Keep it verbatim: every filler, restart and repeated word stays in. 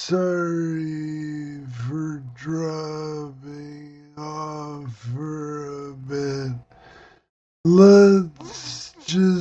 sorry for dropping off for a bit. Let's just